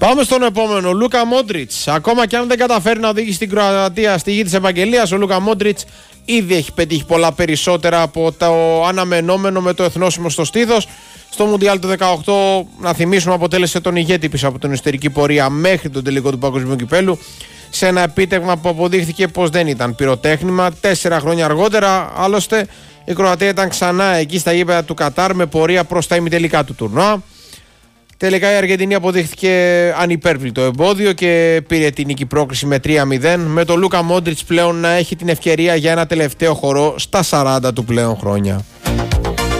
Πάμε στον επόμενο. Λούκα Μόντριτς. Ακόμα και αν δεν καταφέρει να οδηγήσει την Κροατία στη γη της επαγγελίας, ο Λούκα Μόντριτς ήδη έχει πετύχει πολλά περισσότερα από το αναμενόμενο με το εθνόσημο στο στήθος. Στο Μουντιάλ του 2018, να θυμίσουμε, αποτέλεσε τον ηγέτη πίσω από την εσωτερική πορεία μέχρι τον τελικό του Παγκοσμίου Κυπέλου. Σε ένα επίτευγμα που αποδείχθηκε πως δεν ήταν πυροτέχνημα. 4 χρόνια αργότερα, άλλωστε, η Κροατία ήταν ξανά εκεί στα γήπεδα του Κατάρ με πορεία προς τα ημιτελικά του τουρνουά. Τελικά η Αργεντινή αποδείχθηκε ανυπέρβλητο εμπόδιο και πήρε την νίκη πρόκριση με 3-0, με τον Λούκα Μόντριτς πλέον να έχει την ευκαιρία για ένα τελευταίο χορό στα 40 του πλέον χρόνια.